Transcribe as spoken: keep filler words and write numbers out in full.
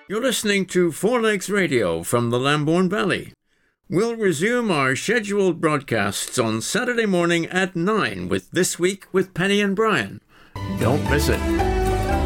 You're listening to Four Legs Radio from the Lambourne Valley. We'll resume our scheduled broadcasts on Saturday morning at nine with This Week with Penny and Brian. Don't miss it.